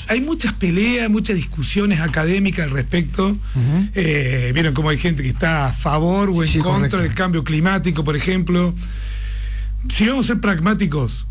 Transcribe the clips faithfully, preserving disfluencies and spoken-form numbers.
hay muchas peleas, muchas discusiones académicas al respecto. Uh-huh. Eh, Vieron cómo hay gente que está a favor o en sí, contra correcto. del cambio climático, por ejemplo. Si vamos a ser pragmáticos,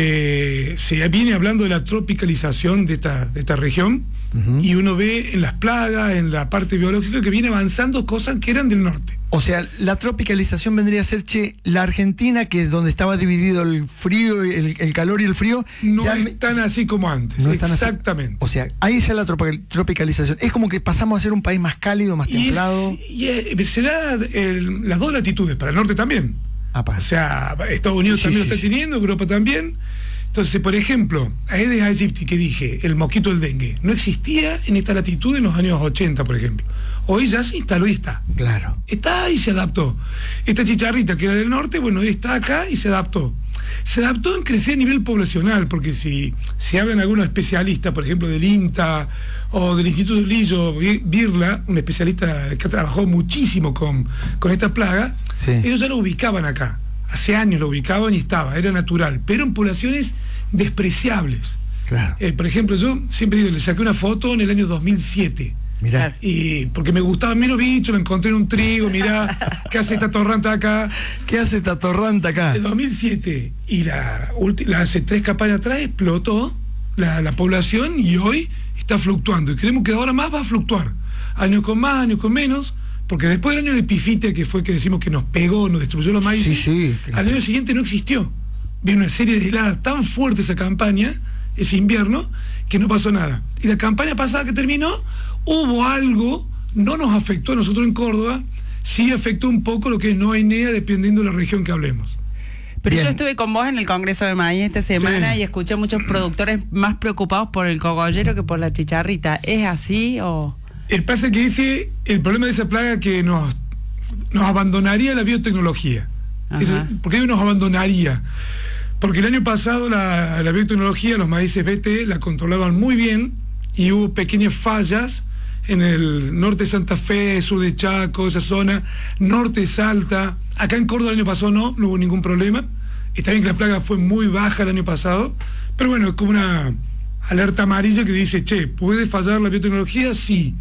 eh, se viene hablando de la tropicalización de esta, de esta región, uh-huh. y uno ve en las plagas, en la parte biológica, que viene avanzando cosas que eran del norte. O sea, la tropicalización vendría a ser, che, la Argentina, que es donde estaba dividido el frío, el, el calor y el frío... No ya es tan así como antes, no exactamente. O sea, ahí ya la tropicalización. Es como que pasamos a ser un país más cálido, más y templado. Es, y es, se da el, las dos latitudes, para el norte también. Apa. O sea, Estados Unidos sí, también sí, lo está sí. teniendo, Europa también. Entonces, por ejemplo, Aedes aegypti, que dije, el mosquito del dengue, no existía en esta latitud en los años ochenta, por ejemplo. Hoy ya se instaló y está. Claro. Está y se adaptó. Esta chicharrita que era del norte, bueno, hoy está acá y se adaptó. Se adaptó en crecer a nivel poblacional, porque si, si hablan algunos especialistas, por ejemplo, del INTA o del Instituto Lillo Birla, un especialista que trabajó muchísimo con, con esta plaga, sí. ellos ya lo ubicaban acá. Hace años lo ubicaban y estaba, era natural, pero en poblaciones despreciables. Claro. Eh, por ejemplo, yo siempre digo, le saqué una foto en el año dos mil siete. Mirá. Y porque me gustaban menos bichos, lo encontré en un trigo, mirá, ¿qué hace esta torranta acá? ¿Qué hace esta torranta acá? En dos mil siete, y la, la hace tres campañas atrás explotó la, la población y hoy está fluctuando. Y creemos que ahora más va a fluctuar, año con más, año con menos. Porque después del año de epifite, que fue que decimos que nos pegó, nos destruyó los maíces, sí, sí, claro. al año siguiente no existió. Vino una serie de heladas tan fuerte esa campaña, ese invierno, que no pasó nada. Y la campaña pasada que terminó, hubo algo, no nos afectó a nosotros en Córdoba, sí afectó un poco lo que es Noainea, dependiendo de la región que hablemos. Pero Bien. yo estuve con vos en el Congreso de Maíz esta semana, sí. y escuché a muchos productores más preocupados por el cogollero que por la chicharrita. ¿Es así o...? El pasa que ese, el problema de esa plaga que nos, nos abandonaría la biotecnología. Eso, porque ellos nos abandonaría. Porque el año pasado la, la biotecnología, los maíces B T, la controlaban muy bien y hubo pequeñas fallas en el norte de Santa Fe, sur de Chaco, esa zona, norte de Salta. Acá en Córdoba el año pasado no, no hubo ningún problema. Está bien que la plaga fue muy baja el año pasado, pero bueno, es como una alerta amarilla que dice, che, ¿puede fallar la biotecnología? Sí.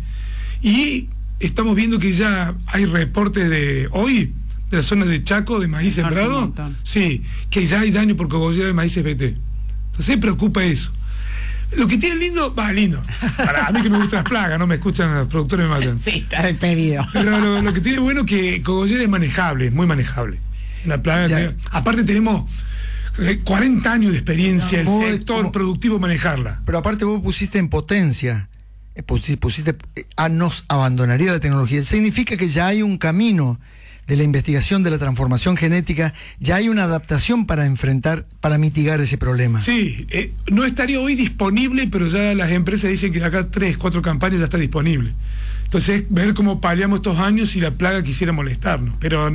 Y estamos viendo que ya hay reportes de hoy, de la zona de Chaco, de maíz sembrado, sí, que ya hay daño por cogollero de maíces B T. Entonces preocupa eso. Lo que tiene lindo, va lindo. Para a mí que me gustan las plagas, no me escuchan los productores, me matan. Sí, está el pedido. Pero lo, lo que tiene bueno es que cogollero es manejable, es muy manejable. Una plaga que, aparte tenemos cuarenta años de experiencia, no, el sector como, productivo manejarla. Pero aparte vos pusiste en potencia, pusiste, pusiste a nos abandonaría la tecnología. Significa que ya hay un camino de la investigación, de la transformación genética, ya hay una adaptación para enfrentar, para mitigar ese problema. Sí, eh, no estaría hoy disponible, pero ya las empresas dicen que de acá tres, cuatro campañas ya está disponible. Entonces, ver cómo paliamos estos años si la plaga quisiera molestarnos. Pero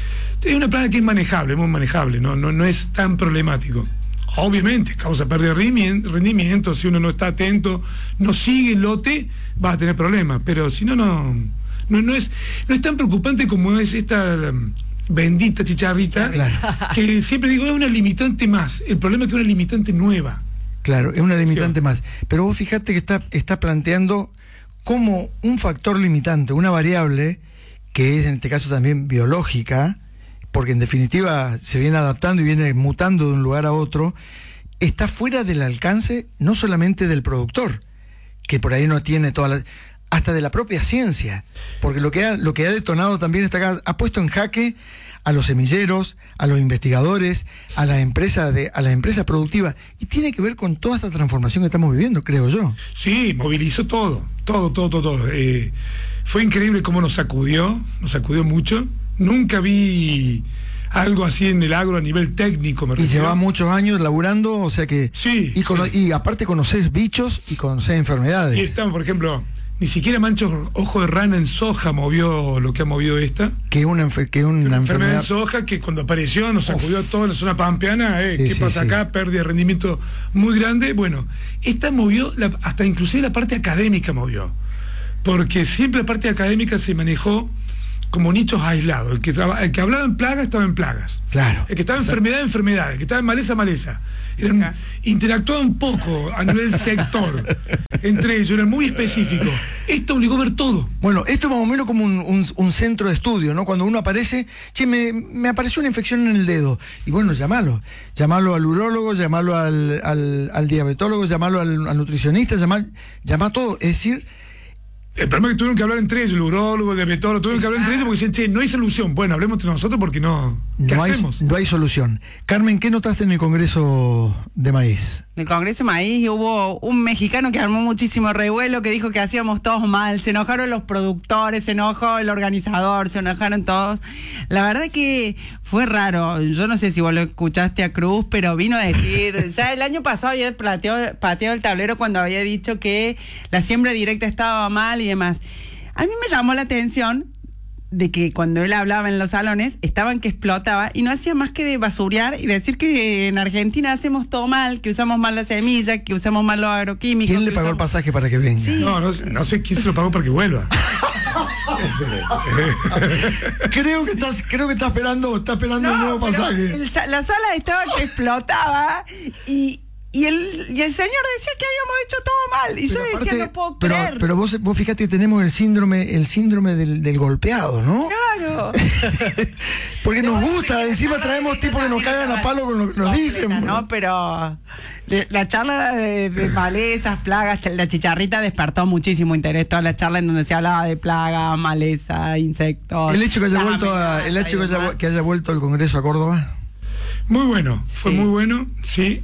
es una plaga que es manejable, muy manejable, no, no, no es tan problemático. Obviamente, causa pérdida de rendimiento, si uno no está atento, no sigue el lote, va a tener problemas, pero si no, no... No, no, es, no es tan preocupante como es esta um, bendita chicharrita, claro. que siempre digo es una limitante más. El problema es que es una limitante nueva. Claro, es una limitante sí. más. Pero vos fijate que está, está planteando como un factor limitante, una variable que es en este caso también biológica, porque en definitiva se viene adaptando y viene mutando de un lugar a otro, está fuera del alcance no solamente del productor, que por ahí no tiene todas las... hasta de la propia ciencia, porque lo que ha, lo que ha detonado también está acá, ha puesto en jaque a los semilleros, a los investigadores, a la empresa de, a la empresa productiva, y tiene que ver con toda esta transformación que estamos viviendo, creo yo. Sí, movilizó todo, todo, todo, todo, todo. Eh, fue increíble cómo nos sacudió, nos sacudió mucho. Nunca vi algo así en el agro a nivel técnico. Me y lleva muchos años laburando, o sea que... Sí. Y, cono- sí. y aparte conocés bichos y conocés enfermedades. Y estamos, por ejemplo... Ni siquiera mancha ojo de rana en soja movió lo que ha movido esta. Que una, enfer- que una, una enfermedad enfermedad en soja que cuando apareció nos sacudió Uf. toda la zona pampeana. Eh, Sí, ¿Qué sí, pasa sí. acá? Pérdida de rendimiento muy grande. Bueno, esta movió, la, hasta inclusive la parte académica movió. Porque siempre la parte académica se manejó como nichos aislados. El que, traba, el que hablaba en plagas estaba en plagas. Claro. El que estaba en enfermedad, enfermedad. El que estaba en maleza, maleza. Eran, interactuaban un poco a nivel sector. entre ellos, eran muy específicos. Esto obligó a ver todo. Bueno, esto es más o menos como un, un, un centro de estudio, ¿no? Cuando uno aparece, che, me, me apareció una infección en el dedo. Y bueno, llamalo. Llamalo al urólogo, llamalo al, al, al diabetólogo, llamalo al, al nutricionista, llamar, llama a todo. Es decir... El problema es que tuvieron que hablar entre ellos, el urólogo, el diabetólogo, tuvieron que hablar entre ellos porque decían, che, no hay solución. Bueno, hablemos entre nosotros porque no... ¿Qué no hacemos? Hay, no hay solución. Carmen, ¿qué notaste en el Congreso de Maíz? En el Congreso de Maíz hubo un mexicano que armó muchísimo revuelo, que dijo que hacíamos todos mal. Se enojaron los productores, se enojó el organizador, se enojaron todos. La verdad que fue raro. Yo no sé si vos lo escuchaste a Cruz, pero vino a decir... Ya el año pasado había pateado, pateado el tablero cuando había dicho que la siembra directa estaba mal y demás. A mí me llamó la atención de que cuando él hablaba en los salones estaban que explotaba y no hacía más que de basurear y decir que en Argentina hacemos todo mal, que usamos mal la semilla, que usamos mal los agroquímicos. ¿Quién le pagó usamos... el pasaje para que venga? Sí. No, no, no sé quién se lo pagó para que vuelva. creo que estás creo que está esperando está esperando no, un nuevo pasaje. El, la sala estaba que explotaba y Y el, y el señor decía que habíamos hecho todo mal. Y pero yo decía, aparte, no puedo pero, creer. Pero vos, vos fíjate que tenemos el síndrome, el síndrome del, del golpeado, ¿no? Claro. Porque nos gusta, encima traemos tipos que nos cagan a palo con lo que nos dicen. No, pero la charla de, de malezas, plagas, la chicharrita despertó muchísimo interés. Toda la charla en donde se hablaba de plagas, maleza, insectos. El hecho que haya vuelto a, el hecho que haya, que haya vuelto el Congreso a Córdoba. Muy bueno, fue sí. muy bueno, sí.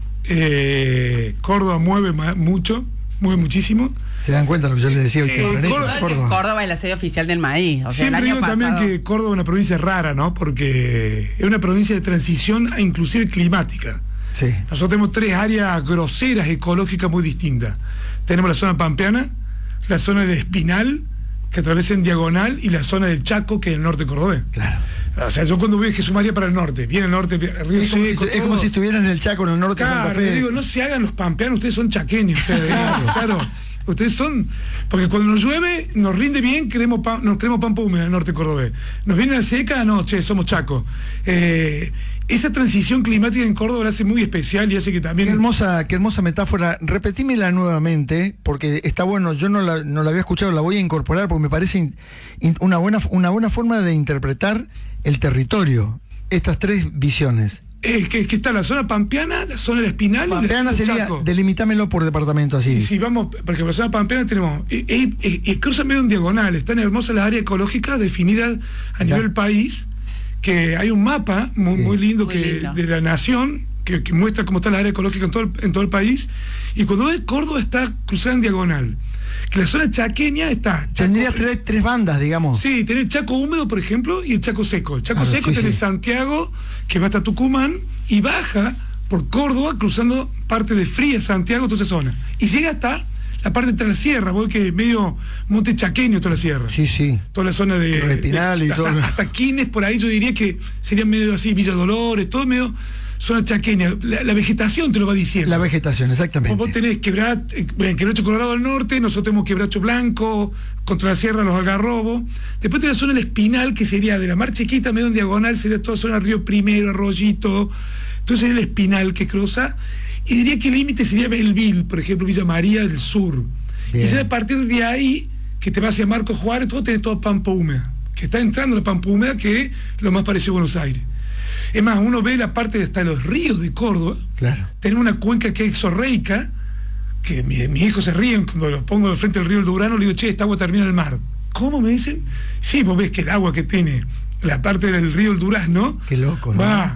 Eh, Córdoba mueve mucho, mueve muchísimo. Se dan cuenta de lo que yo les decía hoy. Eh, Córdoba, Córdoba. Córdoba es la sede oficial del maíz. O sea, siempre el año digo pasado... también que Córdoba es una provincia rara, ¿no? Porque es una provincia de transición, inclusive climática. Sí. Nosotros tenemos tres áreas groseras ecológicas muy distintas. Tenemos la zona pampeana, la zona del Espinal, que atraviesa en diagonal, y la zona del Chaco, que es el norte cordobés. Claro. O sea, yo cuando voy a Jesús María para el norte, viene el norte, Río es, como Seco, si, es como si estuvieran en el Chaco, en el norte claro, de Santa Fe. Digo, no se hagan los pampeanos, ustedes son chaqueños. O sea, claro. claro. Ustedes son, porque cuando nos llueve, nos rinde bien, queremos pan, nos queremos pampa húmeda en el norte cordobés. Nos viene la seca, no, che, somos chacos. Eh, esa transición climática en Córdoba la hace muy especial y hace que también... Qué hermosa, qué hermosa metáfora. Repetímela nuevamente, porque está bueno, yo no la, no la había escuchado, la voy a incorporar porque me parece in, in, una, buena, una buena forma de interpretar el territorio. Estas tres visiones. Es que, que está la zona pampeana, la zona del Espinal Pampeana y la zona sería, Chaco. Delimitámelo por departamento así. Y si vamos, por ejemplo, la zona pampeana tenemos, y, y, y, y cruza medio en diagonal, están hermosas las áreas ecológicas definidas a nivel ya. país, que hay un mapa muy, sí. muy lindo muy que lindo. de la nación, que, que muestra cómo está la área ecológica en todo el, en todo el país, y cuando ves Córdoba está cruzada en diagonal. Que la zona chaqueña está... Chaco, tendría tres, tres bandas, digamos. Sí, tenés el Chaco húmedo, por ejemplo, y el Chaco seco. El Chaco claro, seco sí, tenés sí. Santiago, que va hasta Tucumán, y baja por Córdoba, cruzando parte de Fría, Santiago, toda esa zona. Y llega hasta la parte de la sierra, vos que medio monte chaqueño toda la sierra. Sí, sí. Toda la zona de... Los Espinal y hasta, todo. Hasta Quines, por ahí yo diría que sería medio así, Villa Dolores, todo medio... zona chaqueña, la, la vegetación te lo va diciendo. La vegetación, exactamente. Vos tenés quebrat, en Quebracho Colorado al norte, nosotros tenemos Quebracho Blanco, contra la sierra los Algarrobos. Después tenés la zona del Espinal, que sería de la Mar Chiquita, medio en diagonal, sería toda zona Río Primero, Arroyito. Entonces sería el Espinal que cruza. Y diría que el límite sería Belville, por ejemplo, Villa María del Sur. Bien. Y ya a partir de ahí, que te va hacia Marcos Juárez, todo tenés toda pampa húmeda. Que está entrando la pampa húmeda, que es lo más parecido a Buenos Aires. Es más, uno ve la parte de hasta los ríos de Córdoba. Claro. Tenemos una cuenca que es exorreica, que mis mi hijos se ríen cuando los pongo de frente al río del Durano, le digo, che, esta agua termina en el mar. ¿Cómo me dicen? Sí, vos ves que el agua que tiene la parte del río del Durazno, qué loco, ¿no? Va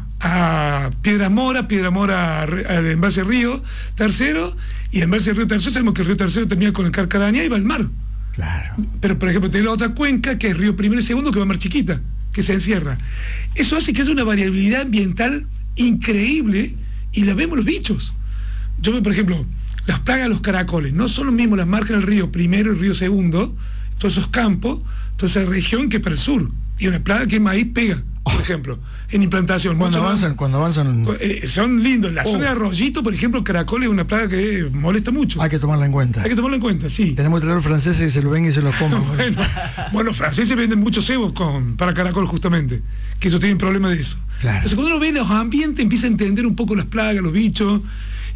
a Piedra Mora, Piedra Mora al embalse Río Tercero, y el embalse Río Tercero, sabemos que el Río Tercero termina con el Carcarañá y va al mar. Claro. Pero, por ejemplo, tenés la otra cuenca, que es Río Primero y Segundo, que va a Mar Chiquita, que se encierra. Eso hace que haya una variabilidad ambiental increíble y la vemos los bichos. Yo veo, por ejemplo, las plagas de los caracoles, no son los mismos las márgenes del río Primero y Río Segundo, todos esos campos, toda esa región que para el sur. Y una plaga que maíz pega, por ejemplo, en implantación. Cuando avanzan, más, cuando avanzan... Eh, son lindos. La oh. zona de Arroyito, por ejemplo, el caracol es una plaga que molesta mucho. Hay que tomarla en cuenta. Hay que tomarla en cuenta, sí. Tenemos que traer a los franceses que se lo ven y se lo coman. bueno, bueno, los franceses venden muchos cebos con, para caracol, justamente, que ellos tienen problemas de eso. Claro. Entonces, cuando uno ve los ambientes, empieza a entender un poco las plagas, los bichos,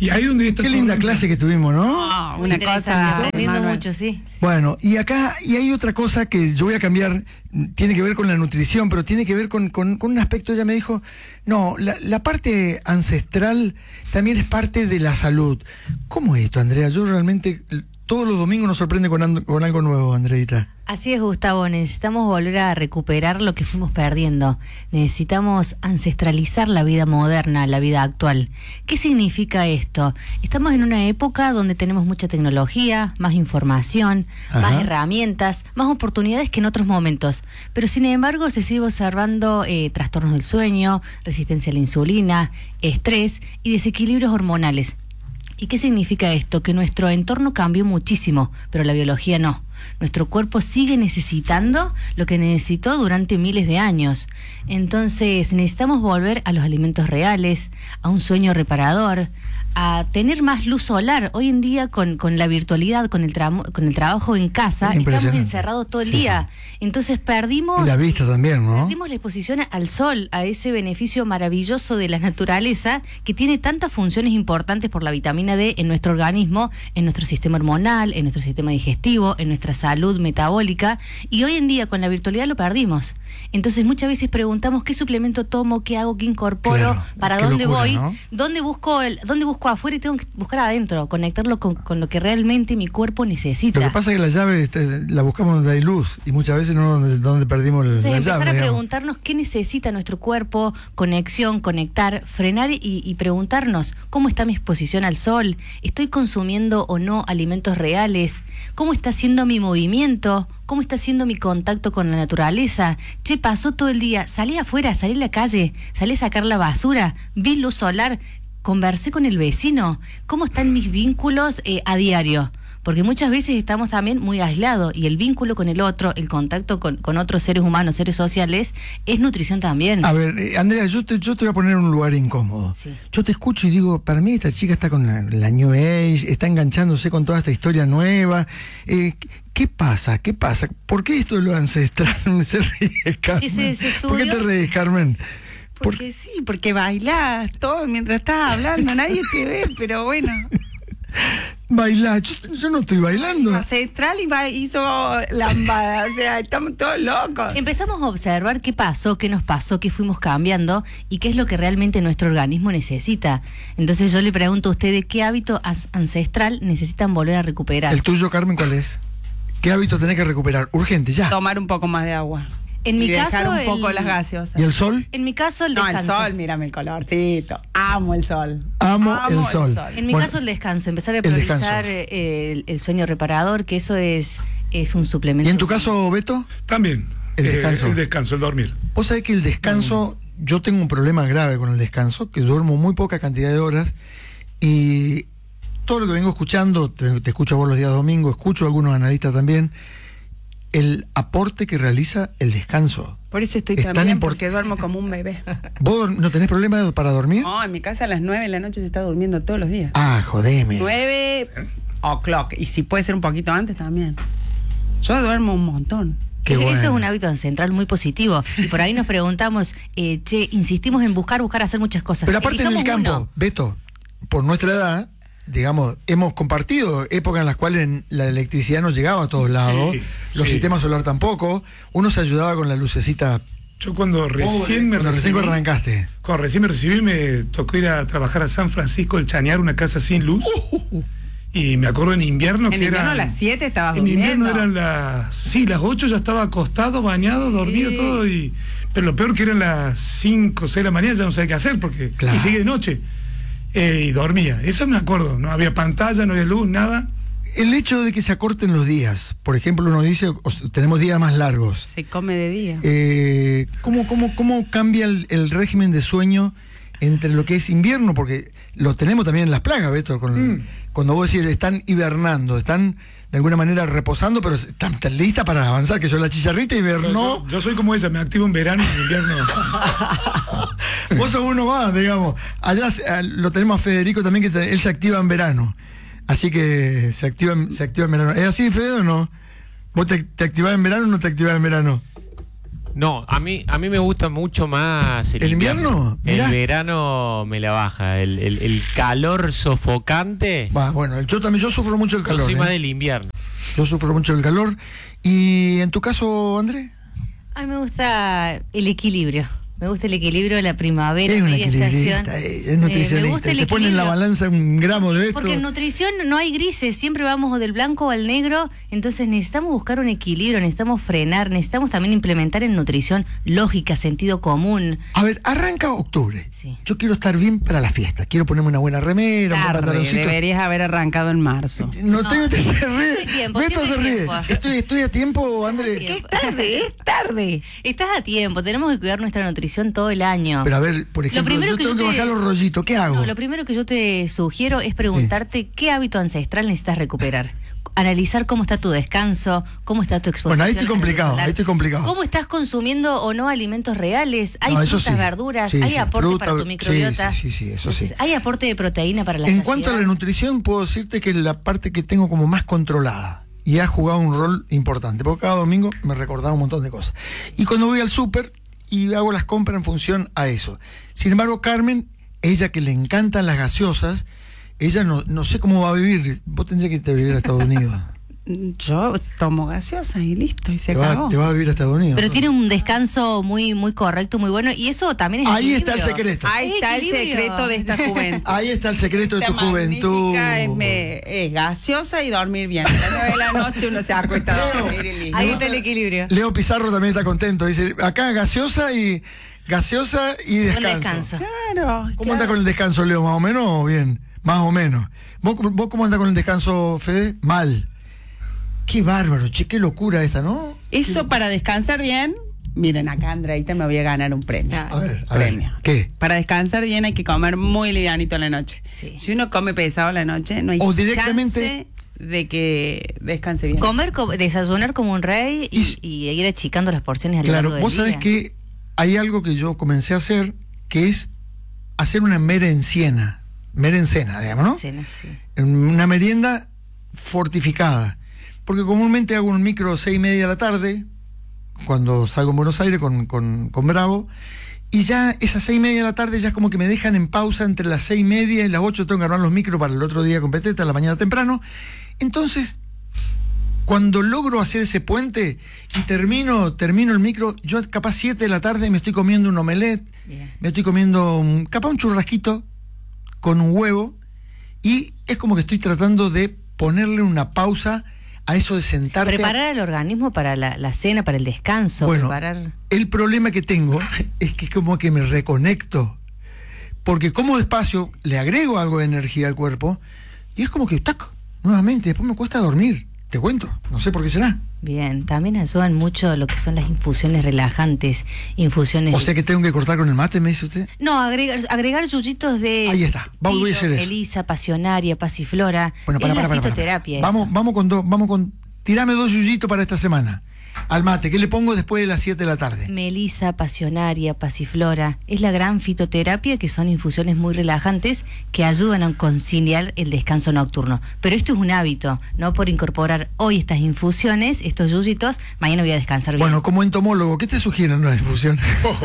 Y ahí donde está. Qué linda clase que tuvimos, ¿no? Oh, una cosa. Aprendiendo Manuel. mucho, sí. Bueno, y acá, y hay otra cosa que yo voy a cambiar, tiene que ver con la nutrición, pero tiene que ver con, con, con un aspecto, ella me dijo, no, la, la parte ancestral también es parte de la salud. ¿Cómo es esto, Andrea? Yo realmente, todos los domingos nos sorprende con, and- con algo nuevo, Andreita. Así es, Gustavo, necesitamos volver a recuperar lo que fuimos perdiendo. Necesitamos ancestralizar la vida moderna, la vida actual. ¿Qué significa esto? Estamos en una época donde tenemos mucha tecnología, más información, Ajá. más herramientas, más oportunidades que en otros momentos. Pero sin embargo se sigue observando eh, trastornos del sueño, resistencia a la insulina, estrés y desequilibrios hormonales. ¿Y qué significa esto? Que nuestro entorno cambió muchísimo, pero la biología no. Nuestro cuerpo sigue necesitando lo que necesitó durante miles de años. Entonces necesitamos volver a los alimentos reales, a un sueño reparador, a tener más luz solar. Hoy en día con, con la virtualidad, con el, tra- con el trabajo en casa, estamos Impresionante. encerrados todo el Sí, día. sí. Entonces perdimos... Y la vista también, ¿no? Perdimos la exposición al sol, a ese beneficio maravilloso de la naturaleza que tiene tantas funciones importantes por la vitamina D en nuestro organismo, en nuestro sistema hormonal, en nuestro sistema digestivo, en nuestra salud metabólica, y hoy en día con la virtualidad lo perdimos. Entonces muchas veces preguntamos qué suplemento tomo, qué hago, qué incorporo, Claro, para qué dónde locura, voy, ¿no? dónde busco el, dónde busco afuera y tengo que buscar adentro, conectarlo con, con lo que realmente mi cuerpo necesita. Lo que pasa es que la llave este, la buscamos donde hay luz y muchas veces no donde, donde perdimos la, Entonces, la empezar llave. a digamos. preguntarnos qué necesita nuestro cuerpo, conexión, conectar, frenar y, y preguntarnos cómo está mi exposición al sol, estoy consumiendo o no alimentos reales, cómo está siendo mi movimiento, cómo está siendo mi contacto con la naturaleza. Che, pasó todo el día, salí afuera, salí a la calle, salí a sacar la basura, vi luz solar, conversé con el vecino, cómo están mis vínculos eh, a diario. Porque muchas veces estamos también muy aislados y el vínculo con el otro, el contacto con, con otros seres humanos, seres sociales, es nutrición también. A ver, eh, Andrea, yo te, yo te voy a poner en un lugar incómodo. Sí. Yo te escucho y digo, para mí esta chica está con la, la New Age, está enganchándose con toda esta historia nueva. Eh, ¿Qué pasa? ¿Qué pasa? ¿Por qué esto de lo ancestral se ríe, Carmen? Ese- ese ¿Por qué estudio- te ríes, Carmen? Por- Porque sí, porque bailás todo mientras estás hablando, nadie te ve, pero bueno. Bailar, yo, yo no estoy bailando. Ancestral y ba- hizo lambada, o sea, estamos todos locos. Empezamos a observar qué pasó, qué nos pasó, qué fuimos cambiando y qué es lo que realmente nuestro organismo necesita. Entonces yo le pregunto a ustedes qué hábito as- ancestral necesitan volver a recuperar. ¿El tuyo, Carmen, cuál es? ¿Qué hábito tenés que recuperar? Urgente, ya. Tomar un poco más de agua. En mi y dejar caso, un poco el- las gaseosas. ¿Y el sol? En mi caso el No, el descanso. sol, mírame el colorcito. Amo el sol. Amo el sol. En mi Bueno, caso el descanso, empezar a el priorizar descanso. eh, el, el sueño reparador, que eso es, es un suplemento. ¿Y en tu caso, Beto? También. El eh, descanso. el descanso, el dormir. Vos sabés que el descanso, yo tengo un problema grave con el descanso, que duermo muy poca cantidad de horas y todo lo que vengo escuchando, te, te escucho a vos los días domingos, escucho a algunos analistas también, el aporte que realiza el descanso. Por eso estoy Es tan también, import- porque duermo como un bebé. ¿Vos no tenés problema para dormir? No, en mi casa a las nueve de la noche se está durmiendo todos los días. Ah, jodeme. Nueve o'clock. Y si puede ser un poquito antes también. Yo duermo un montón. Qué Eso bueno. es un hábito ancestral muy positivo. Y por ahí nos preguntamos, eh, che, insistimos en buscar, buscar, hacer muchas cosas. Pero aparte en el Elijamos campo, uno. Beto, por nuestra edad, digamos, hemos compartido épocas en las cuales la electricidad no llegaba a todos lados, Sí, los sí. sistemas solar tampoco, uno se ayudaba con la lucecita. Yo cuando recién me Cuando recién recibí, arrancaste. cuando recién me recibí me tocó ir a trabajar a San Francisco, el Chañar, una casa sin luz. Y me acuerdo en invierno En que invierno era. a las siete estabas En invierno durmiendo. eran las. Sí, las ocho ya estaba acostado, bañado, dormido, Sí. todo. y Pero lo peor que eran las cinco, seis de la mañana, ya no sabía qué hacer, porque. Claro. Y sigue de noche. Eh, y dormía. Eso me acuerdo. No había pantalla, no había luz, nada. El hecho de que se acorten los días, por ejemplo, uno dice, o sea, tenemos días más largos. Se come de día. Eh, ¿cómo, cómo, ¿Cómo cambia el, el régimen de sueño entre lo que es invierno? Porque lo tenemos también en las plagas, Beto, con, Mm. cuando vos decís están hibernando, están de alguna manera reposando, pero están, están listas para avanzar, que yo la chicharrita hibernó. Yo, yo soy como ella, me activo en verano y en invierno. Vos sos uno más, digamos. Allá se- a- lo tenemos a Federico también, que te- él se activa en verano. Así que se activa, en- se activa en verano. ¿Es así, Fede, o no? ¿Vos te, te activás en verano o no te activás en verano? No, a mí a mí me gusta mucho más el, ¿El invierno? invierno. Mirá. El verano me la baja. El, el, el calor sofocante. Va, bueno, yo también, yo sufro mucho el Yo calor. soy más ¿eh? del invierno. Yo sufro mucho el calor. ¿Y en tu caso, André? A mí me gusta el equilibrio. Me gusta el equilibrio de la primavera, Es una media equilibrista, estación. es Eh, nutricionista. me gusta el Te ponen en la equilibrio. balanza un gramo de esto. Porque en nutrición no hay grises, siempre vamos o del blanco o al negro, entonces necesitamos buscar un equilibrio, necesitamos frenar, necesitamos también implementar en nutrición lógica, sentido común. A ver, arranca octubre. Sí. Yo quiero estar bien para la fiesta. Quiero ponerme una buena remera, un buen Tarde, pantaloncito. deberías haber arrancado en marzo. No, No, tengo que se ríe. hay tiempo, Beto se siempre hay ríe. tiempo. Estoy, estoy a tiempo, André. Tiempo. Es tarde, es tarde. Estás a tiempo, tenemos que cuidar nuestra nutrición todo el año. Pero a ver, por ejemplo, primero yo que tengo yo que te- bajar los rollitos. ¿Qué hago? No, lo primero que yo te sugiero es preguntarte qué hábito ancestral necesitas recuperar. Analizar cómo está tu descanso, cómo está tu exposición. Bueno, ahí estoy a la luz complicado, solar, ahí estoy complicado. ¿Cómo estás consumiendo o no alimentos reales? ¿Hay No, eso frutas, sí. verduras? Sí, ¿Hay sí, aporte fruta, para tu sí, microbiota? sí, sí, sí, eso sí. Entonces, ¿hay aporte de proteína para la En saciedad? cuanto a la nutrición, puedo decirte que es la parte que tengo como más controlada. Y ha jugado un rol importante, porque cada domingo me recordaba un montón de cosas. Y cuando voy al súper y hago las compras en función a eso. Sin embargo, Carmen, ella que le encantan las gaseosas, ella no, no sé cómo va a vivir. Vos tendrías que irte a vivir a Estados Unidos. Yo tomo gaseosa y listo, y se Te vas acabó. te vas a vivir a Estados Unidos. Pero ¿no? tiene un descanso muy muy correcto, muy bueno, y eso también es Ahí está el equilibrio. secreto. Ahí está el Equilibrio. secreto de esta juventud. Ahí está el secreto de tu Esta juventud. magnífica Es, me- es gaseosa y dormir bien. A las nueve de la noche uno se acuesta a dormir y listo. Ahí está el equilibrio. Leo Pizarro también está contento. Dice, acá gaseosa y gaseosa y Buen descanso. descanso. Claro. ¿Cómo claro. anda con el descanso, Leo? ¿Más o menos o bien? Más o menos. ¿Vos, vos cómo anda con el descanso, Fede? Mal. Qué bárbaro, che, qué locura esta, ¿no? Eso para descansar bien. Miren, acá, Andreita, me voy a ganar un premio. Ah. A ver, a ver. Premio. ¿Qué? Para descansar bien hay que comer muy livianito en la noche. Sí. Si uno come pesado en la noche, no hay O directamente- chance de que descanse bien. Comer, co- desayunar como un rey y, y ir achicando las porciones a lo Claro, largo del vos sabés día. que hay algo que yo comencé a hacer, que es hacer una merenciena. Merencena, digamos, ¿no? Cena, sí. Una merienda fortificada. Porque comúnmente hago un micro seis y media de la tarde, cuando salgo en Buenos Aires con, con, con Bravo, y ya esas seis y media de la tarde ya es como que me dejan en pausa entre las seis y media y las ocho, tengo que armar los micros para el otro día con Peteta, la mañana temprano. Entonces, cuando logro hacer ese puente y termino, termino el micro, yo capaz siete de la tarde me estoy comiendo un omelette, Bien. me estoy comiendo un, capaz un churrasquito con un huevo, y es como que estoy tratando de ponerle una pausa a eso de sentarte. Preparar al organismo para la, la cena, para el descanso. Bueno, preparar... el problema que tengo es que como que me reconecto, porque como despacio le agrego algo de energía al cuerpo y es como que tac, nuevamente, después me cuesta dormir, te cuento, no sé por qué será. Bien, también ayudan mucho lo que son las infusiones relajantes, infusiones... O sea que tengo que cortar con el mate, me dice usted. No, agregar, agregar yuyitos de... Ahí está, vamos, voy a hacer eso. Elisa, pasionaria, pasiflora. Bueno, para, es para, la para, para. fitoterapia esa. Vamos, vamos con dos, vamos con, tirame dos yuyitos para esta semana. Al mate, ¿qué le pongo después de las siete de la tarde? Melisa, pasionaria, pasiflora. Es la gran fitoterapia, que son infusiones muy relajantes que ayudan a conciliar el descanso nocturno. Pero esto es un hábito, no por incorporar hoy estas infusiones, estos yuyitos, mañana voy a descansar bien. Bueno, como entomólogo, ¿qué te sugieren las infusiones?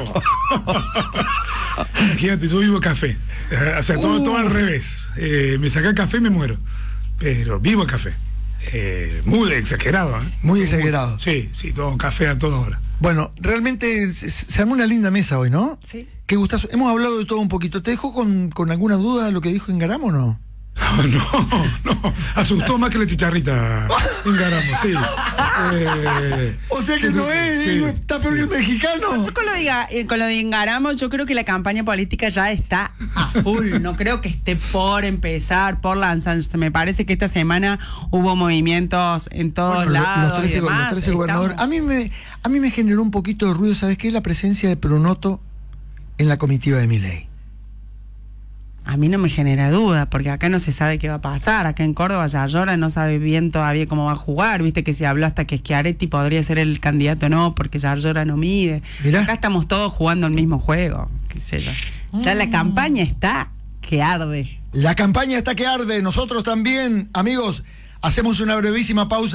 Imagínate, yo vivo café. Eh, O sea, todo, Uh. todo al revés. Eh, me saca café y me muero. Pero vivo el café. Eh, muy exagerado, ¿eh? Muy exagerado. Sí, sí, todo café a toda hora. Bueno, realmente se, se armó una linda mesa hoy, ¿no? Sí. Qué gustazo. Hemos hablado de todo un poquito. ¿Te dejó con, con alguna duda de lo que dijo Engaramo o no? No, no, asustó más que la chicharrita. Engaramos, sí. Eh, O sea que yo no creo que es, sí, digo, está peor que el mexicano. Yo con lo, de, Ga- eh, con lo de Engaramo, yo creo que la campaña política ya está a full. No creo que esté por empezar, por lanzarse. Me parece que esta semana hubo movimientos en todos Bueno, lo- lados. los trece, y go- demás. los trece gobernadores. Estamos- A mí, me, a mí me generó un poquito de ruido, ¿sabes qué? La presencia de Pronoto en la comitiva de Milei. A mí no me genera duda, porque acá no se sabe qué va a pasar. Acá en Córdoba, Yarlora no sabe bien todavía cómo va a jugar. Viste que se habló hasta que Schiaretti podría ser el candidato, no, porque Yarlora no mide. Mirá. Acá estamos todos jugando el mismo juego, qué sé yo. Ya la campaña está que arde. La campaña está que arde, nosotros también. Amigos, hacemos una brevísima pausa.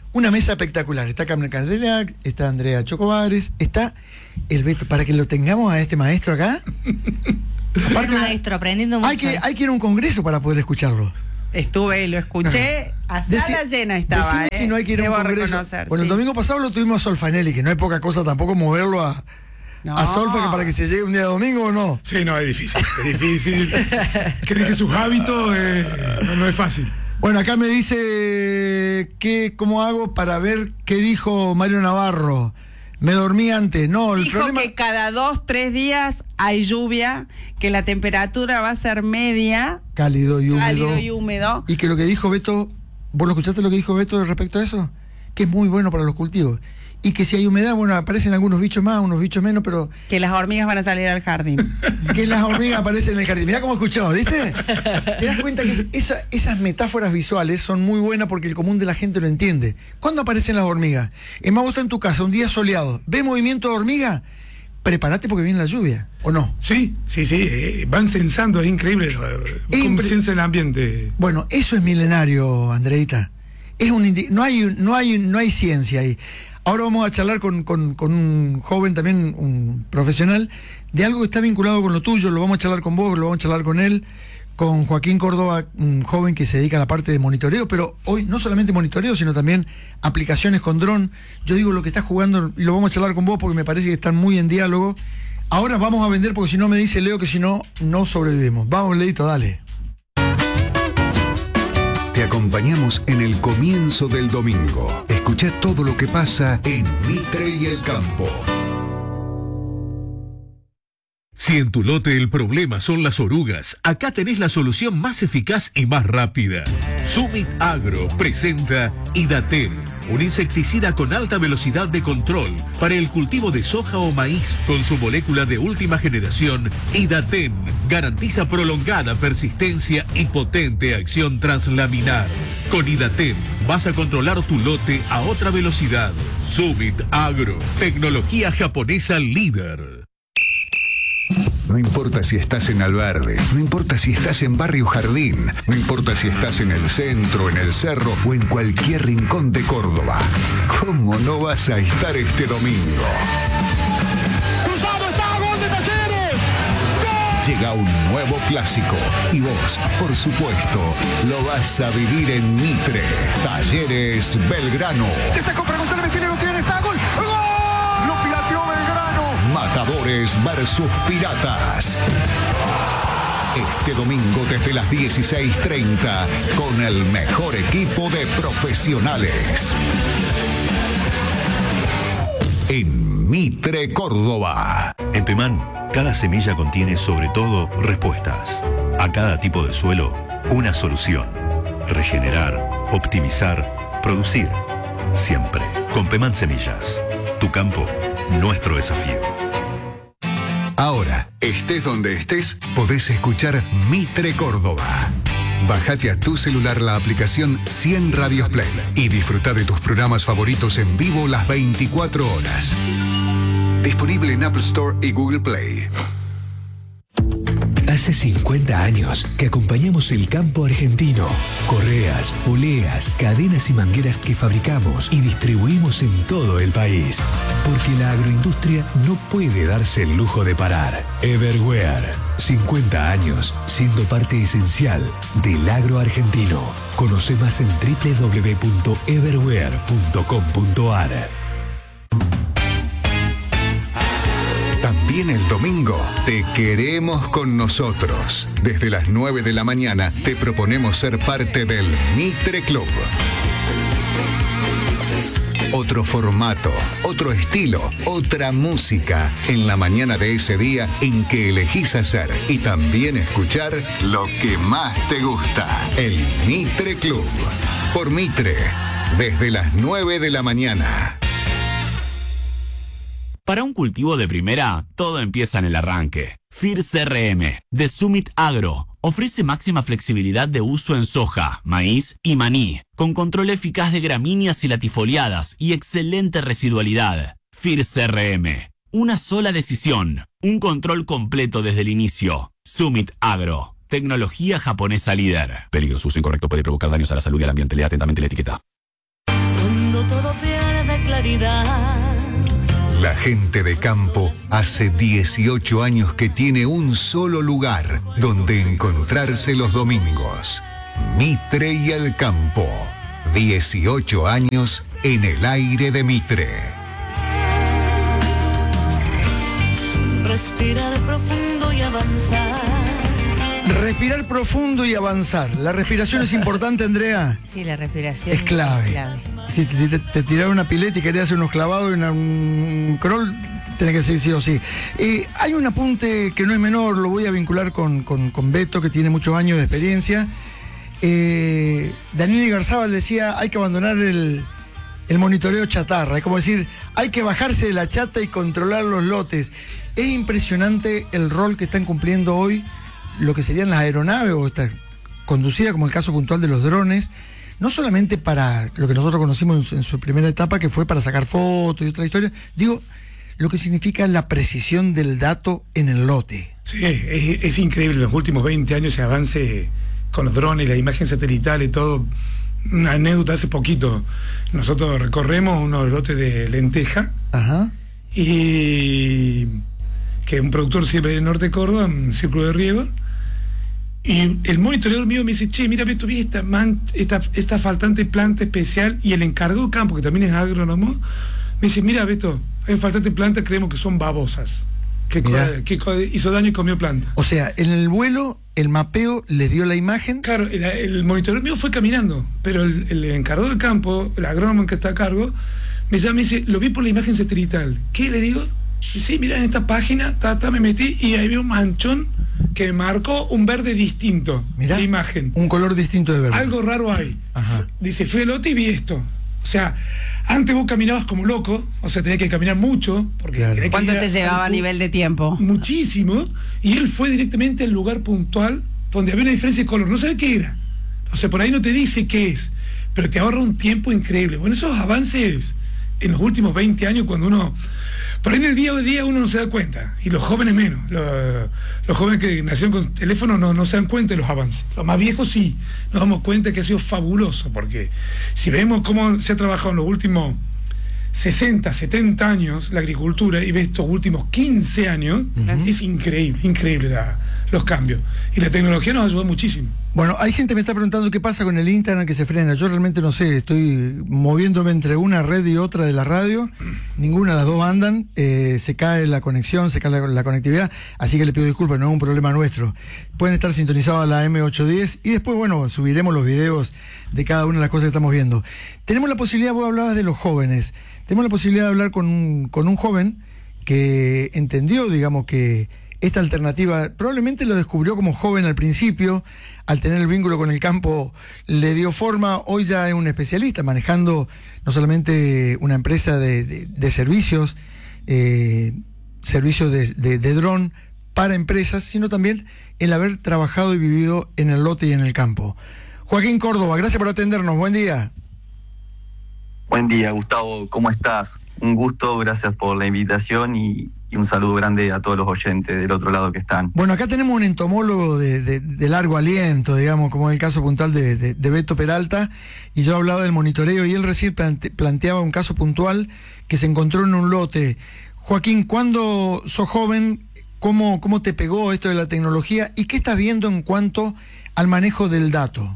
una mesa espectacular. Está Carmen Cardelac, está Andrea Chocobares, está el Beto. Para que lo tengamos a este maestro acá. Aparte, maestro, aprendiendo mucho. Hay que, hay que ir a un congreso para poder escucharlo. Estuve, lo escuché, a sala Deci- llena estaba. decime ¿eh? si no hay que ir a un Debo congreso. reconocer, Bueno, sí. el domingo pasado lo tuvimos a Solfanelli, que no es poca cosa tampoco moverlo a, No. a Solfa, que para que se llegue un día de domingo o no. Sí, no, es difícil. Es difícil. Que deje sus hábitos, eh, no, no es fácil. Bueno, acá me dice que cómo hago para ver qué dijo Mario Navarro. Me dormí antes. No, el Dijo problema... que cada dos, tres días hay lluvia, que la temperatura va a ser media, Cálido y húmedo. cálido y húmedo. Y que lo que dijo Beto, ¿vos lo escuchaste lo que dijo Beto respecto a eso? Que es muy bueno para los cultivos. Y que si hay humedad, bueno, aparecen algunos bichos más, unos bichos menos, pero Que las hormigas van a salir al jardín. que las hormigas aparecen en el jardín. Mirá cómo escuchó, ¿viste? Te das cuenta que esa- esas metáforas visuales son muy buenas porque el común de la gente lo entiende. ¿Cuándo aparecen las hormigas? Es más, vos estás en tu casa, un día soleado, ¿ves movimiento de hormiga? Prepárate porque viene la lluvia, ¿o no? Sí, sí, sí. eh, van censando, es increíble. eh, Cómo Impre- censa el ambiente. Bueno, eso es milenario, Andreita. Es un indi- no hay no hay no hay ciencia ahí. Ahora vamos a charlar con, con, con un joven también, un profesional, de algo que está vinculado con lo tuyo. Lo vamos a charlar con vos, lo vamos a charlar con él, con Joaquín Córdoba, un joven que se dedica a la parte de monitoreo, pero hoy no solamente monitoreo, sino también aplicaciones con dron. Yo digo lo que está jugando y lo vamos a charlar con vos porque me parece que están muy en diálogo. Ahora vamos a vender porque si no me dice Leo que si no, no sobrevivimos. Vamos, Leito, dale. Te acompañamos en el comienzo del domingo. Escucha todo lo que pasa en Mitre y el Campo. Si en tu lote el problema son las orugas, acá tenés la solución más eficaz y más rápida. Summit Agro presenta Idaten, un insecticida con alta velocidad de control para el cultivo de soja o maíz. Con su molécula de última generación, Idaten garantiza prolongada persistencia y potente acción translaminar. Con Idaten vas a controlar tu lote a otra velocidad. Summit Agro, tecnología japonesa líder. No importa si estás en Alverde, no importa si estás en Barrio Jardín, no importa si estás en el centro, en el cerro o en cualquier rincón de Córdoba. ¿Cómo no vas a estar este domingo? ¡Cruzado está! ¡Gol de Talleres! Llega un nuevo clásico y vos, por supuesto, lo vas a vivir en Mitre. Talleres Belgrano. Esta compra González tiene, lo tiene, está gol. ¡Gol! Lo pirateó Belgrano. Matadores versus Piratas. Este domingo desde las dieciséis treinta con el mejor equipo de profesionales. En Mitre, Córdoba. En Pemán, cada semilla contiene sobre todo respuestas. A cada tipo de suelo, una solución. Regenerar, optimizar, producir. Siempre. Con Pemán Semillas. Tu campo, nuestro desafío. Ahora, estés donde estés, podés escuchar Mitre Córdoba. Bájate a tu celular la aplicación cien Radios Play y disfruta de tus programas favoritos en vivo las veinticuatro horas. Disponible en Apple Store y Google Play. Hace cincuenta años que acompañamos el campo argentino. Correas, poleas, cadenas y mangueras que fabricamos y distribuimos en todo el país. Porque la agroindustria no puede darse el lujo de parar. Everware, cincuenta años siendo parte esencial del agro argentino. Conoce más en doble u doble u doble u punto everware punto com punto a r. También el domingo te queremos con nosotros. Desde las nueve de la mañana te proponemos ser parte del Mitre Club. Otro formato, otro estilo, otra música en la mañana de ese día en que elegís hacer y también escuchar lo que más te gusta. El Mitre Club. Por Mitre, desde las nueve de la mañana. Para un cultivo de primera, todo empieza en el arranque. F I R C R M, de Summit Agro, ofrece máxima flexibilidad de uso en soja, maíz y maní, con control eficaz de gramíneas y latifoliadas y excelente residualidad. F I R C R M, una sola decisión, un control completo desde el inicio. Summit Agro, tecnología japonesa líder. Peligro, uso incorrecto puede provocar daños a la salud y al ambiente. Lea atentamente la etiqueta. Cuando cuando todo pierde claridad. La gente de campo hace dieciocho años que tiene un solo lugar donde encontrarse los domingos. Mitre y el campo. dieciocho años en el aire de Mitre. Respirar profundo y avanzar. Respirar profundo y avanzar. ¿La respiración es importante, Andrea? Sí, la respiración es clave. Es clave. Si te, te tiraron una pileta y querías hacer unos clavados y una, un crawl, tenés que decir sí o sí. Eh, hay un apunte que no es menor, lo voy a vincular con, con, con Beto, que tiene muchos años de experiencia. Eh, Daniel Igarzábal decía, hay que abandonar el, el monitoreo chatarra. Es como decir, hay que bajarse de la chata y controlar los lotes. Es impresionante el rol que están cumpliendo hoy lo que serían las aeronaves o esta conducida, como el caso puntual de los drones, no solamente para lo que nosotros conocimos en su, en su primera etapa, que fue para sacar fotos y otra historia, digo, lo que significa la precisión del dato en el lote. Sí, es, es increíble, en los últimos veinte años ese avance con los drones, la imagen satelital y todo. Una anécdota, hace poquito nosotros recorremos unos lotes de lenteja. Ajá. Y que un productor siempre del norte de Córdoba, un círculo de riego. Y el monitoreador mío me dice, che, mira, tú vi esta, man, esta, esta faltante planta especial, y el encargado de campo, que también es agrónomo, me dice, mira, Beto, hay faltante planta, creemos que son babosas. Que, que hizo daño y comió planta. O sea, en el vuelo, el mapeo les dio la imagen. Claro, el, el monitoreador mío fue caminando, pero el, el encargado de campo, el agrónomo que está a cargo, me llama y me dice, lo vi por la imagen satelital. ¿Qué le digo? Y sí, mira, en esta página, ta, ta, me metí y ahí vi un manchón que marcó un verde distinto. Mirá, de imagen. Un color distinto de verde. Algo raro hay. Ajá. Dice, fui al lote y vi esto. O sea, antes vos caminabas como loco, o sea, tenías que caminar mucho. Porque claro. que ¿Cuánto te llevaba a nivel de tiempo? Muchísimo. Y él fue directamente al lugar puntual donde había una diferencia de color. No sabe qué era. O sea, por ahí no te dice qué es, pero te ahorra un tiempo increíble. Bueno, esos avances en los últimos veinte años, cuando uno... Por ahí en el día a día uno no se da cuenta, y los jóvenes menos. Los, los jóvenes que nacieron con teléfono no, no se dan cuenta de los avances. Los más viejos sí, nos damos cuenta que ha sido fabuloso, porque si vemos cómo se ha trabajado en los últimos sesenta, setenta años la agricultura, y ves estos últimos quince años, uh-huh. es increíble, increíble la, los cambios. Y la tecnología nos ayudó muchísimo. Bueno, hay gente que me está preguntando qué pasa con el Instagram que se frena. Yo realmente no sé, estoy moviéndome entre una red y otra de la radio. Ninguna de las dos andan. Eh, se cae la conexión, se cae la, la conectividad. Así que le pido disculpas, no es un problema nuestro. Pueden estar sintonizados a la eme ochocientos diez y después, bueno, subiremos los videos de cada una de las cosas que estamos viendo. Tenemos la posibilidad, vos hablabas de los jóvenes, tenemos la posibilidad de hablar con un, con un joven que entendió, digamos, que esta alternativa, probablemente lo descubrió como joven al principio, al tener el vínculo con el campo le dio forma, hoy ya es un especialista manejando no solamente una empresa de, de, de servicios, eh, servicios de, de, de dron para empresas, sino también el haber trabajado y vivido en el lote y en el campo. Joaquín Córdoba, gracias por atendernos, buen día. Buen día, Gustavo, ¿cómo estás? Un gusto, gracias por la invitación y, y un saludo grande a todos los oyentes del otro lado que están. Bueno, acá tenemos un entomólogo de, de, de largo aliento, digamos, como en el caso puntual de, de, de Beto Peralta, y yo hablaba del monitoreo y él recién plante, planteaba un caso puntual que se encontró en un lote. Joaquín, ¿cuándo sos joven? ¿Cómo, cómo te pegó esto de la tecnología? ¿Y qué estás viendo en cuanto al manejo del dato?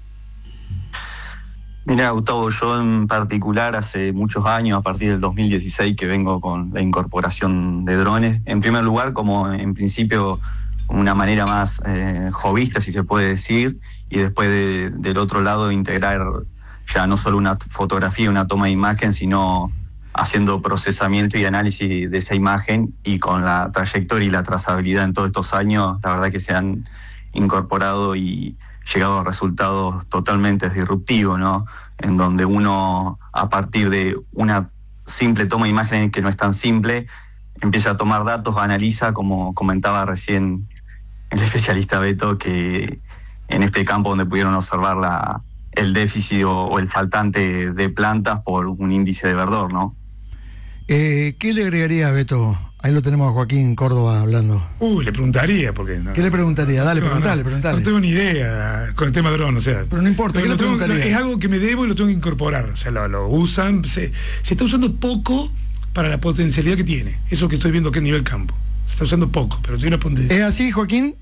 Mira, Gustavo, yo en particular hace muchos años, a partir del dos mil dieciséis, que vengo con la incorporación de drones. En primer lugar, como en principio una manera más eh, jovista, si se puede decir, y después de, del otro lado integrar ya no solo una fotografía, una toma de imagen, sino haciendo procesamiento y análisis de esa imagen, y con la trayectoria y la trazabilidad en todos estos años, la verdad que se han incorporado y llegado a resultados totalmente disruptivos, ¿no? En donde uno, a partir de una simple toma de imagen que no es tan simple, empieza a tomar datos, analiza, como comentaba recién el especialista Beto, que en este campo donde pudieron observar la, el déficit o, o el faltante de plantas por un índice de verdor, ¿no? Eh, ¿Qué le agregaría, Beto, Ahí lo tenemos a Joaquín Córdoba hablando. Uy, le preguntaría, porque no. ¿Qué le preguntaría? Dale, no, preguntale, no, preguntale. No tengo ni idea con el tema dron, o sea. Pero no importa, ¿qué le tengo, preguntaría? Es algo que me debo y lo tengo que incorporar. O sea, lo, lo usan, se, se está usando poco para la potencialidad que tiene. Eso que estoy viendo aquí a nivel campo. Se está usando poco, pero tiene una potencialidad. ¿Es así, Joaquín?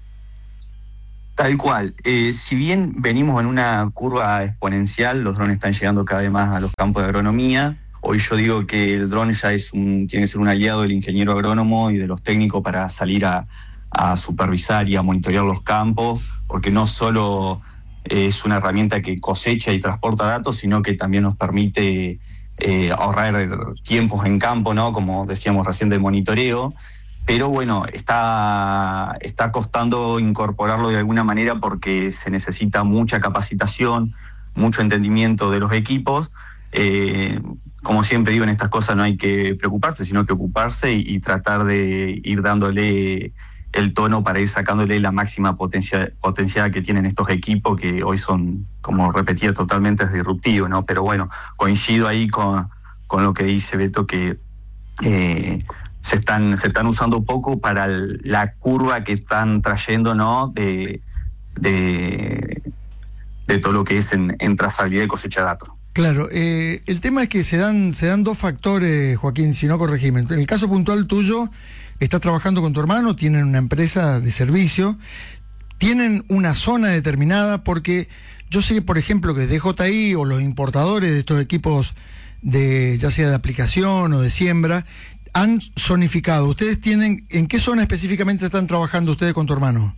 Tal cual. Eh, si bien venimos en una curva exponencial, los drones están llegando cada vez más a los campos de agronomía. Hoy yo digo que el dron ya es un, tiene que ser un aliado del ingeniero agrónomo y de los técnicos para salir a, a supervisar y a monitorear los campos, porque no solo es una herramienta que cosecha y transporta datos, sino que también nos permite eh, ahorrar tiempos en campo, ¿no? Como decíamos recién del monitoreo. Pero bueno, está, está costando incorporarlo de alguna manera porque se necesita mucha capacitación, mucho entendimiento de los equipos. Eh, como siempre digo, en estas cosas no hay que preocuparse, sino que ocuparse y, y tratar de ir dándole el tono para ir sacándole la máxima potencia, potencial que tienen estos equipos, que hoy son, como repetía, totalmente disruptivos, ¿no? Pero bueno, coincido ahí con, con lo que dice Beto, que eh, se están, se están usando poco para el, la curva que están trayendo, ¿no? De, de, de todo lo que es en, en trazabilidad y cosecha de datos. Claro, eh, el tema es que se dan, se dan dos factores, Joaquín, si no corregime. En el caso puntual tuyo, estás trabajando con tu hermano, tienen una empresa de servicio, tienen una zona determinada, porque yo sé, por ejemplo, que D J I o los importadores de estos equipos, de ya sea de aplicación o de siembra, han zonificado. ¿Ustedes tienen, en qué zona específicamente están trabajando ustedes con tu hermano?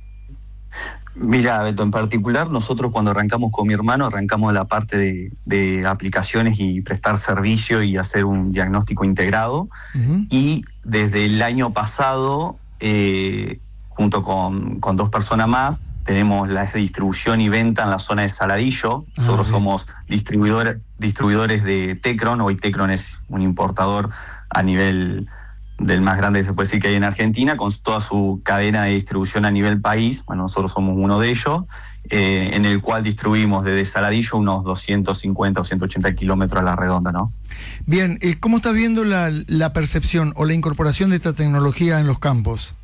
Mira, Beto, en particular, nosotros cuando arrancamos con mi hermano, arrancamos la parte de, de aplicaciones y prestar servicio y hacer un diagnóstico integrado. Uh-huh. Y desde el año pasado, eh, junto con, con dos personas más, tenemos la distribución y venta en la zona de Saladillo. Ah, nosotros bien. somos distribuidor, distribuidores de Tecron. Hoy Tecron es un importador a nivel del más grande que se puede decir que hay en Argentina, con toda su cadena de distribución a nivel país. Bueno, nosotros somos uno de ellos, eh, en el cual distribuimos desde Saladillo unos doscientos cincuenta o ciento ochenta kilómetros a la redonda, ¿no? Bien, eh, ¿cómo estás viendo la, la percepción o la incorporación de esta tecnología en los campos?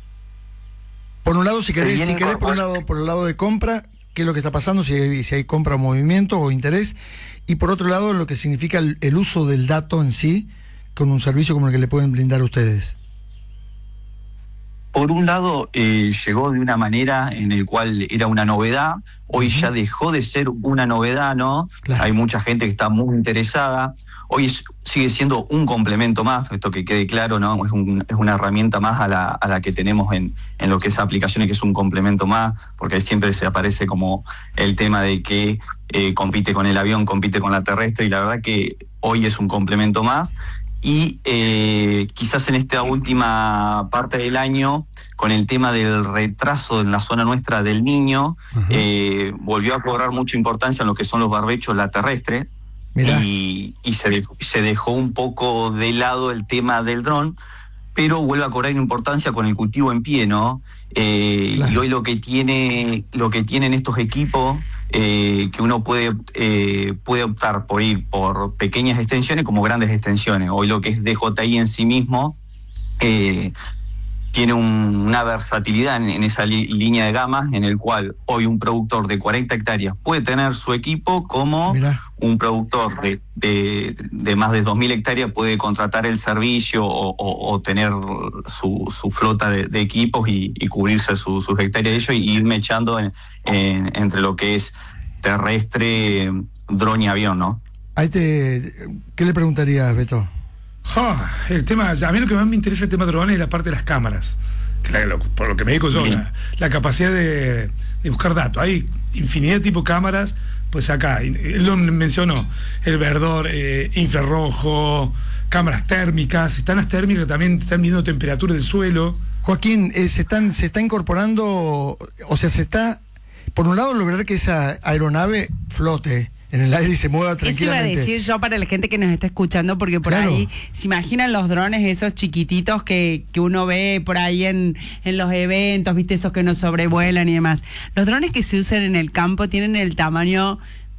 Por un lado, si querés, si querés por un lado, por el lado de compra, qué es lo que está pasando, si hay, si hay compra o movimiento o interés, y por otro lado, lo que significa el, el uso del dato en sí, con un servicio como el que le pueden brindar a ustedes. Por un lado, eh, llegó de una manera en el cual era una novedad, hoy uh-huh. ya dejó de ser una novedad, ¿no? Claro. Hay mucha gente que está muy interesada, hoy es, sigue siendo un complemento más, esto que quede claro, ¿no? Es, un, es una herramienta más a la, a la que tenemos en, en lo que es aplicaciones, que es un complemento más, porque siempre se aparece como el tema de que eh, compite con el avión, compite con la terrestre, y la verdad que hoy es un complemento más. Y eh, quizás en esta última parte del año, con el tema del retraso en la zona nuestra del Niño, uh-huh. eh, volvió a cobrar mucha importancia en lo que son los barbechos, la terrestre, y, y se, de, se dejó un poco de lado el tema del dron, pero vuelve a cobrar importancia con el cultivo en pie, ¿no? Eh, claro. Y hoy lo que tiene, lo que tienen estos equipos, Eh, que uno puede eh, puede optar por ir por pequeñas extensiones como grandes extensiones. Hoy lo que es D J I en sí mismo eh, tiene un, una versatilidad en, en esa li, línea de gama, en el cual hoy un productor de cuarenta hectáreas puede tener su equipo, como Mirá. un productor de, de, de más de dos mil hectáreas puede contratar el servicio o, o, o tener su, su flota de, de equipos y, y cubrirse su, sus hectáreas de ellos y ir mechando en, en, entre lo que es terrestre, dron y avión, ¿no? Ahí te, ¿qué le preguntarías, Beto? Oh, el tema, a mí lo que más me interesa el tema de drones es la parte de las cámaras, que la, lo, por lo que me digo yo, la, la capacidad de, de buscar datos. Hay infinidad de tipos de cámaras, pues acá, él lo mencionó, el verdor, eh, infrarrojo, cámaras térmicas, están las térmicas, también están midiendo temperatura del suelo. Joaquín, eh, se están, se está incorporando, o sea, se está, por un lado, lograr que esa aeronave flote en el aire y se mueva tranquilamente. Eso iba a decir yo para la gente que nos está escuchando, porque por claro. ahí se imaginan los drones esos chiquititos que, que uno ve por ahí en, en los eventos, viste, esos que nos sobrevuelan y demás. Los drones que se usan en el campo tienen el tamaño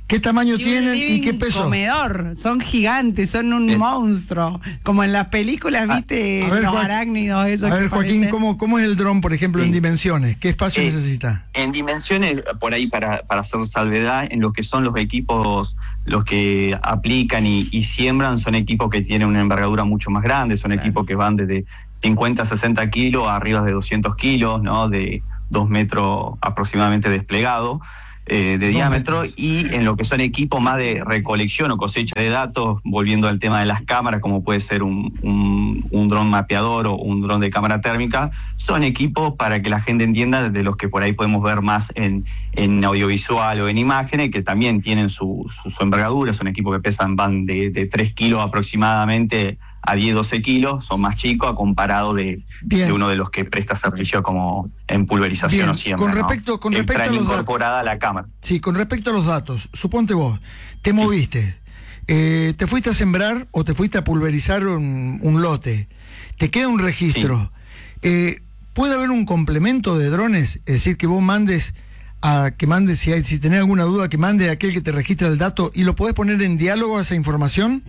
¿Qué tamaño Y tienen un y qué living peso? comedor, son gigantes, son un Eh. monstruo. Como en las películas, viste, A ver, los Joaquín, arácnidos, esos A ver, que Joaquín, parecen. ¿cómo, ¿cómo es el dron, por ejemplo, Sí. en dimensiones? ¿Qué espacio Eh, necesita? En dimensiones, por ahí para, para hacer salvedad, en lo que son los equipos, los que aplican y, y siembran, son equipos que tienen una envergadura mucho más grande, son equipos que van desde cincuenta a sesenta kilos a arriba de doscientos kilos, ¿no? De dos metros aproximadamente desplegado. Eh, de Dos diámetro, metros. y en lo que son equipos más de recolección o cosecha de datos, volviendo al tema de las cámaras, como puede ser un, un, un dron mapeador o un dron de cámara térmica, son equipos para que la gente entienda de los que por ahí podemos ver más en, en audiovisual o en imágenes, que también tienen su, su, su envergadura, son equipos que pesan, van de, de tres kilos aproximadamente a diez, doce kilos, son más chicos a comparado de, Bien. de uno de los que presta servicio como en pulverización Bien. o siembra, Con ¿no? respecto- con Que respecto traen a los datos. incorporada la cámara. Sí, con respecto a los datos, suponte vos, te moviste, eh, te fuiste a sembrar o te fuiste a pulverizar un, un lote, te queda un registro. Eh, ¿Puede haber un complemento de drones? Es decir, que vos mandes a que mandes, si, hay, si tenés alguna duda, que mande a aquel que te registra el dato y lo podés poner en diálogo a esa información.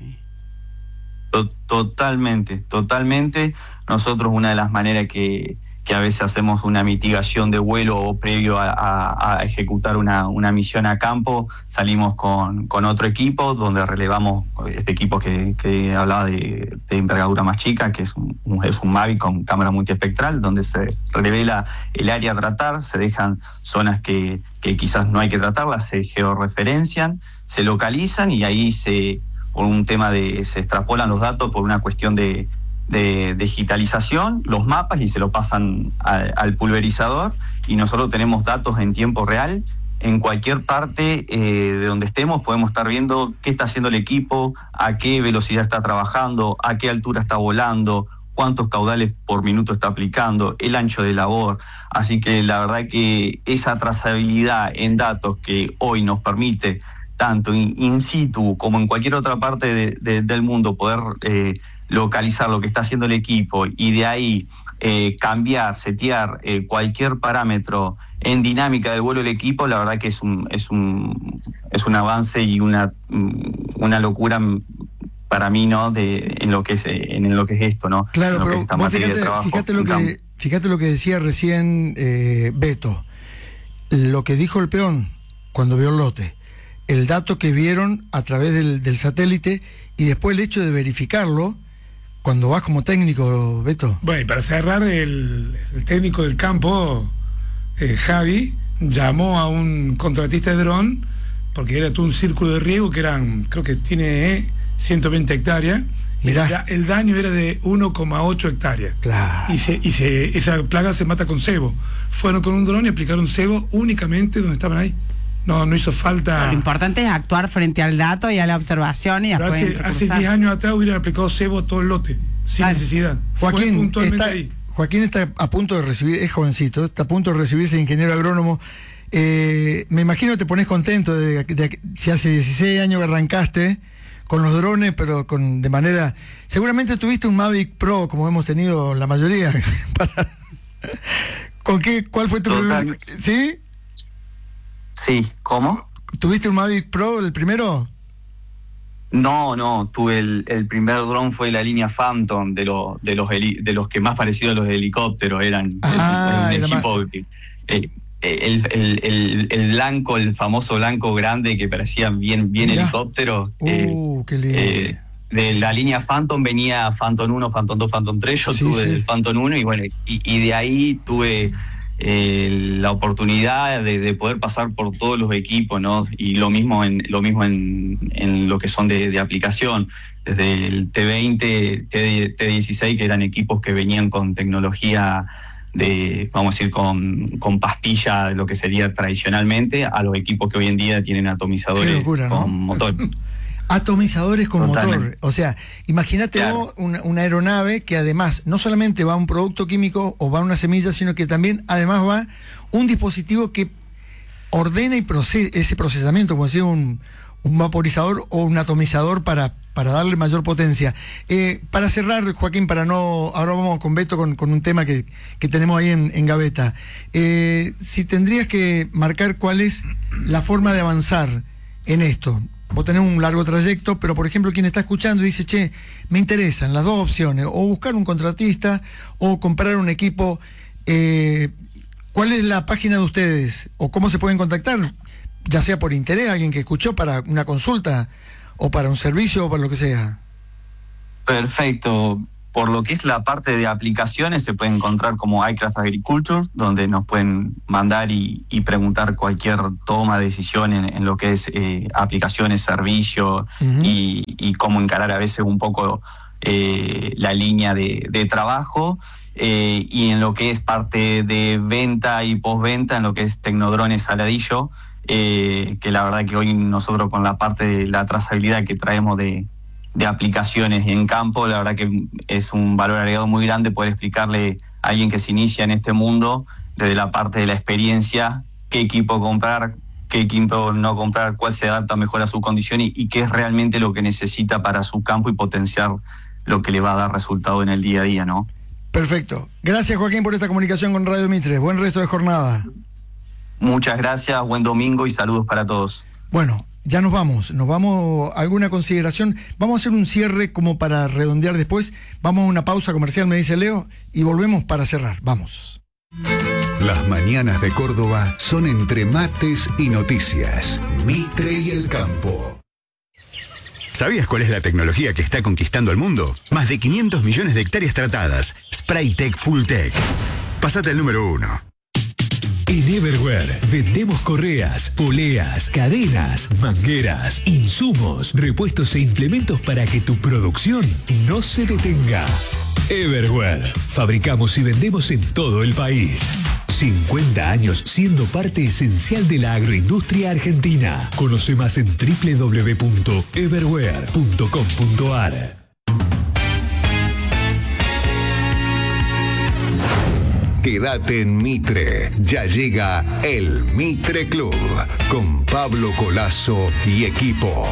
To- Totalmente, totalmente. Nosotros una de las maneras que, que a veces hacemos una mitigación de vuelo o previo a, a- a ejecutar una, una misión a campo, salimos con, con otro equipo donde relevamos este equipo que, que hablaba de, de envergadura más chica, que es un, un- es un Mavic con cámara multiespectral, donde se revela el área a tratar, se dejan zonas que, que quizás no hay que tratarlas, se georreferencian, se localizan y ahí se... por un tema de, se extrapolan los datos por una cuestión de, de digitalización, los mapas, y se lo pasan al, al pulverizador, y nosotros tenemos datos en tiempo real. En cualquier parte eh, de donde estemos podemos estar viendo qué está haciendo el equipo, a qué velocidad está trabajando, a qué altura está volando, cuántos caudales por minuto está aplicando, el ancho de labor. Así que la verdad que esa trazabilidad en datos que hoy nos permite tanto in, in situ como en cualquier otra parte de, de, del mundo poder eh, localizar lo que está haciendo el equipo y de ahí eh, cambiar, setear eh, cualquier parámetro en dinámica del vuelo del equipo, la verdad que es un es un es un avance y una una locura para mí, ¿no? De en lo que es en lo que es esto, ¿no? Claro, lo pero vos fíjate, fíjate lo que fíjate lo que decía recién eh, Beto, lo que dijo el peón cuando vio el lote, el dato que vieron a través del, del satélite y después el hecho de verificarlo cuando vas como técnico, Beto. Bueno, y para cerrar, el, el técnico del campo, eh, Javi, llamó a un contratista de dron, porque era todo un círculo de riego que eran, creo que tiene eh, ciento veinte hectáreas. Mirá. El, el daño era de uno coma ocho hectáreas. Claro. Y, se, y se, esa plaga se mata con cebo. Fueron con un dron y aplicaron cebo únicamente donde estaban ahí. No, no hizo falta. Lo importante es actuar frente al dato y a la observación y Pero después hace, recursar. hace diez años atrás hubieran aplicado cebo a todo el lote, sin Claro. necesidad. Fue Joaquín puntualmente está, ahí. Joaquín está a punto de recibir, es jovencito, está a punto de recibirse de ingeniero agrónomo. Eh, me imagino que te pones contento de, de, de si hace dieciséis años que arrancaste con los drones, pero con de manera... Seguramente tuviste un Mavic Pro, como hemos tenido la mayoría. para, ¿Con qué? ¿Cuál fue tu primer? ¿Sí? Sí, ¿cómo? ¿Tuviste un Mavic Pro el primero? No, no, tuve el, el primer dron fue la línea Phantom, de, lo, de, los, heli, de los que más parecidos a los helicópteros eran. Ah, el, el, era equipo, eh, el, el, el, el blanco, el famoso blanco grande que parecía bien, bien helicóptero. Uh, eh, qué lindo. Eh, de la línea Phantom venía Phantom uno, Phantom dos, Phantom tres, yo Sí, tuve sí. el Phantom uno y bueno, y, y de ahí tuve eh, la oportunidad de, de poder pasar por todos los equipos, ¿no? Y lo mismo en lo mismo en, en lo que son de, de aplicación, desde el T veinte, T dieciséis, que eran equipos que venían con tecnología de, vamos a decir, con, con pastilla, de lo que sería tradicionalmente, a los equipos que hoy en día tienen atomizadores Qué locura, ¿no? con motor. Atomizadores con Totalmente. motor. O sea, imagínate Claro. vos una, una aeronave que además no solamente va un producto químico o va una semilla, sino que también además va un dispositivo que ordena y procesa ese procesamiento, como decía, un, un vaporizador o un atomizador para, para darle mayor potencia. Eh, para cerrar, Joaquín, para no... Ahora vamos con Beto con, con un tema que, que tenemos ahí en, en gaveta. Eh, si tendrías que marcar cuál es la forma de avanzar en esto. Vos tenés un largo trayecto, pero por ejemplo quien está escuchando dice, che, me interesan las dos opciones, o buscar un contratista o comprar un equipo. Eh, ¿Cuál es la página de ustedes? ¿O cómo se pueden contactar? Ya sea por interés, alguien que escuchó para una consulta, o para un servicio, o para lo que sea. Perfecto. Por lo que es la parte de aplicaciones, se puede encontrar como iCraft Agriculture, donde nos pueden mandar y, y preguntar cualquier toma de decisión en, en lo que es eh, aplicaciones, servicio, uh-huh. y, y cómo encarar a veces un poco eh, la línea de, de trabajo. Eh, y en lo que es parte de venta y postventa, en lo que es Tecnodrones Saladillo, eh, que la verdad que hoy nosotros con la parte de la trazabilidad que traemos de, de aplicaciones en campo, la verdad que es un valor agregado muy grande poder explicarle a alguien que se inicia en este mundo, desde la parte de la experiencia, qué equipo comprar, qué equipo no comprar, cuál se adapta mejor a su condición y, y qué es realmente lo que necesita para su campo y potenciar lo que le va a dar resultado en el día a día, ¿no? Perfecto. Gracias, Joaquín, por esta comunicación con Radio Mitre. Buen resto de jornada. Muchas gracias, buen domingo y saludos para todos. Bueno, ya nos vamos. Nos vamos a alguna consideración. Vamos a hacer un cierre como para redondear después. Vamos a una pausa comercial, me dice Leo, y volvemos para cerrar. Vamos. Las mañanas de Córdoba son entre mates y noticias. Mitre y el campo. ¿Sabías cuál es la tecnología que está conquistando el mundo? Más de quinientos millones de hectáreas tratadas. Spraytec Fulltech. Pásate al número uno. En Everware vendemos correas, poleas, cadenas, mangueras, insumos, repuestos e implementos para que tu producción no se detenga. Everware. Fabricamos y vendemos en todo el país. cincuenta años siendo parte esencial de la agroindustria argentina. Conoce más en doble u doble u doble u punto everware punto com punto a r. Quédate en Mitre. Ya llega el Mitre Club con Pablo Colazo y equipo.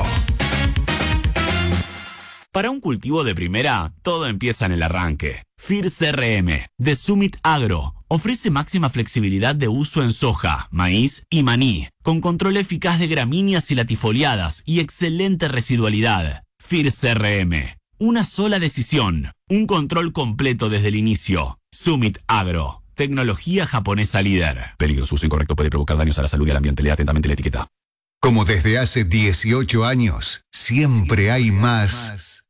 Para un cultivo de primera, todo empieza en el arranque. F I R C R M, de Summit Agro, ofrece máxima flexibilidad de uso en soja, maíz y maní, con control eficaz de gramíneas y latifoliadas y excelente residualidad. F I R C R M, una sola decisión, un control completo desde el inicio. Summit Agro, tecnología japonesa líder. Peligro, su uso incorrecto puede provocar daños a la salud y al ambiente. Lea atentamente la etiqueta. Como desde hace dieciocho años, siempre hay más